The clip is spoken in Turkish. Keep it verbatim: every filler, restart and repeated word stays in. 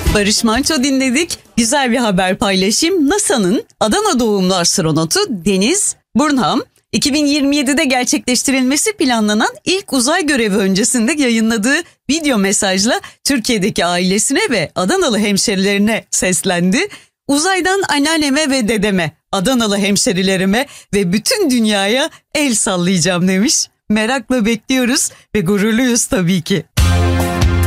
Barış Manço dinledik. Güzel bir haber paylaşayım. NASA'nın Adana doğumlu astronotu Deniz Burnham, iki bin yirmi yedide gerçekleştirilmesi planlanan ilk uzay görevi öncesinde yayınladığı video mesajla Türkiye'deki ailesine ve Adanalı hemşerilerine seslendi. Uzaydan anneanneme ve dedeme, Adanalı hemşerilerime ve bütün dünyaya el sallayacağım demiş. Merakla bekliyoruz ve gururluyuz tabii ki.